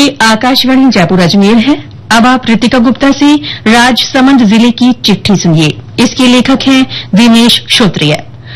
ये आकाशवाणी जयपुर अजमेर है। अब आप ऋतिका गुप्ता से राजसमंद जिले की चिट्ठी सुनिए। इसके लेखक हैं दिनेश श्रोत्रिय।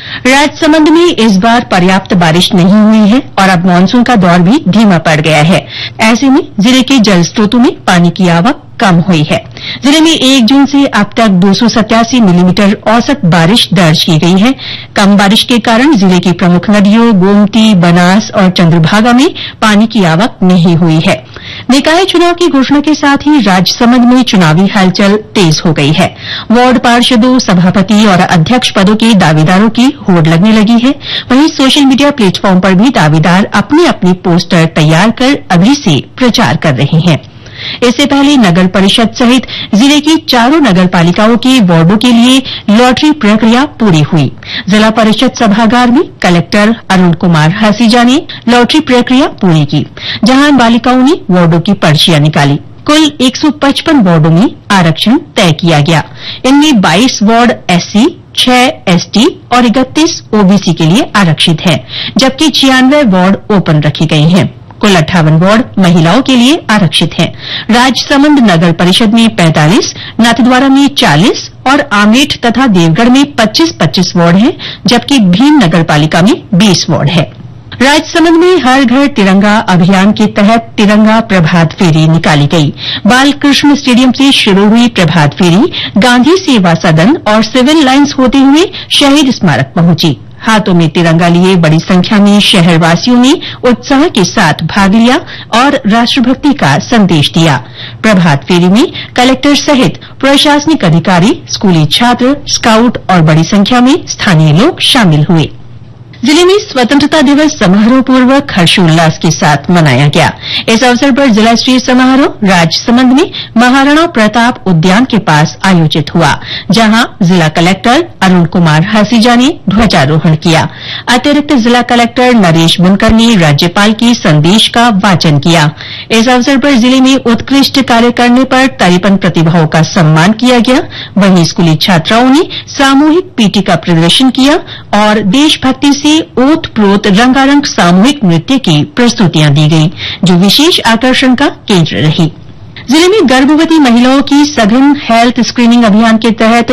राजसमंद में इस बार पर्याप्त बारिश नहीं हुई है और अब मानसून का दौर भी धीमा पड़ गया है। ऐसे में जिले के जल स्रोतों में पानी की आवक कम हुई है। जिले में 1 जून से अब तक 287 मिलीमीटर औसत बारिश दर्ज की गई है। कम बारिश के कारण जिले की प्रमुख नदियों गोमती, बनास और चंद्रभागा में पानी की आवक नहीं हुई है। निकाय चुनाव की घोषणा के साथ ही राजसमंद में चुनावी हलचल तेज हो गई है। वार्ड पार्षदों, सभापति और अध्यक्ष पदों के दावेदारों की होड़ लगने लगी है। वहीं सोशल मीडिया प्लेटफॉर्म पर भी दावेदार अपने अपने पोस्टर तैयार कर अभी से प्रचार कर रहे हैं। इससे पहले नगर परिषद सहित जिले की चारों नगर पालिकाओं के वार्डों के लिए लॉटरी प्रक्रिया पूरी हुई। जिला परिषद सभागार में कलेक्टर अरुण कुमार हसीजा ने लॉटरी प्रक्रिया पूरी की, जहां बालिकाओं ने वार्डों की पर्चियां निकाली। कुल 155 वार्डों में आरक्षण तय किया गया। इनमें 22 वार्ड एससी, 6 एसटी और 31 ओबीसी के लिए आरक्षित हैं, जबकि 96 वार्ड ओपन रखे गए हैं। कुल 58 वार्ड महिलाओं के लिए आरक्षित हैं। राजसमंद नगर परिषद में 45, नाथद्वारा में 40 और आमेठ तथा देवगढ़ में 25-25 वार्ड हैं, जबकि भीम नगर पालिका में 20 वार्ड है। राजसमंद में हर घर तिरंगा अभियान के तहत तिरंगा प्रभात फेरी निकाली गई। बालकृष्ण स्टेडियम से शुरू हुई प्रभात फेरी गांधी सेवा सदन और सिविल लाइन्स होते हुए शहीद स्मारक पहुंची। हाथों में तिरंगा लिए बड़ी संख्या में शहरवासियों ने उत्साह के साथ भाग लिया और राष्ट्रभक्ति का संदेश दिया। प्रभात फेरी में कलेक्टर सहित प्रशासनिक अधिकारी, स्कूली छात्र, स्काउट और बड़ी संख्या में स्थानीय लोग शामिल हुए। जिले में स्वतंत्रता दिवस समारोह पूर्वक हर्षोल्लास के साथ मनाया गया। इस अवसर पर जिला स्तरीय समारोह राजसमंद में महाराणा प्रताप उद्यान के पास आयोजित हुआ, जहां जिला कलेक्टर अरुण कुमार हसीजा ने ध्वजारोहण किया। अतिरिक्त जिला कलेक्टर नरेश बुनकर ने राज्यपाल के संदेश का वाचन किया। इस अवसर पर जिले में उत्कृष्ट कार्य करने पर 53 प्रतिभाओं का सम्मान किया गया। वहीं स्कूली छात्राओं ने सामूहिक पीटी का प्रदर्शन किया और देशभक्ति से ओत-प्रोत रंगारंग सामूहिक नृत्य की प्रस्तुतियां दी गई, जो विशेष आकर्षण का केंद्र रही। जिले में गर्भवती महिलाओं की सघन हेल्थ स्क्रीनिंग अभियान के तहत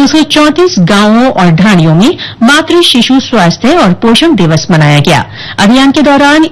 234 गांवों और ढाणियों में मातृ शिशु स्वास्थ्य और पोषण दिवस मनाया गया। अभियान के दौरान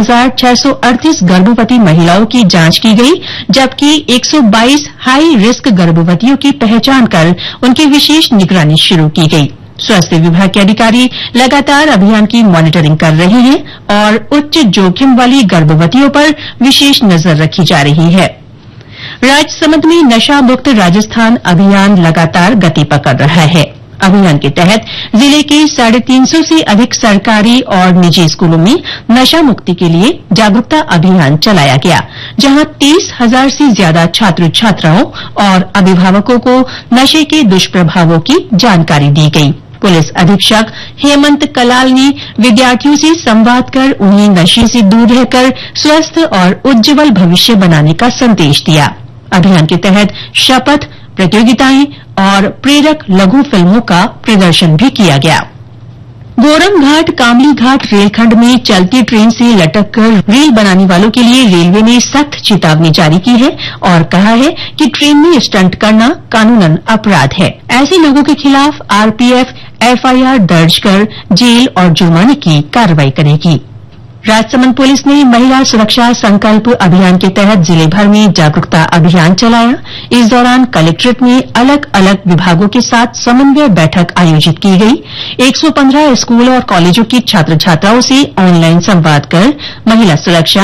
1638 गर्भवती महिलाओं की जांच की गई, जबकि 122 हाई रिस्क गर्भवतियों की पहचान कर उनकी विशेष निगरानी शुरू की गई। स्वास्थ्य विभाग के अधिकारी लगातार अभियान की मॉनिटरिंग कर रहे हैं और उच्च जोखिम वाली गर्भवतियों पर विशेष नजर रखी जा रही है। राजसमंद में नशा मुक्त राजस्थान अभियान लगातार गति पकड़ रहा है। अभियान के तहत जिले के 350 से अधिक सरकारी और निजी स्कूलों में नशा मुक्ति के लिए जागरूकता अभियान चलाया गया, जहां 30,000 से ज्यादा छात्र छात्राओं और अभिभावकों को नशे के दुष्प्रभावों की जानकारी दी गई। पुलिस अधीक्षक हेमंत कलाल ने विद्यार्थियों से संवाद कर उन्हें नशे से दूर रहकर स्वस्थ और उज्जवल भविष्य बनाने का संदेश दिया। अभियान के तहत शपथ प्रतियोगिताएं और प्रेरक लघु फिल्मों का प्रदर्शन भी किया गया। गोरम घाट कामली घाट रेलखंड में चलती ट्रेन से लटक कर रील बनाने वालों के लिए रेलवे ने सख्त चेतावनी जारी की है और कहा है कि ट्रेन में स्टंट करना कानूनन अपराध है। ऐसे लोगों के खिलाफ आरपीएफ एफआईआर दर्ज कर जेल और जुर्माने की कार्रवाई करेगी। राजसमंद पुलिस ने महिला सुरक्षा संकल्प अभियान के तहत जिले भर में जागरूकता अभियान चलाया। इस दौरान कलेक्ट्रेट में अलग अलग विभागों के साथ समन्वय बैठक आयोजित की गई। 115 स्कूल और कॉलेजों की छात्र छात्राओं से ऑनलाइन संवाद कर महिला सुरक्षा,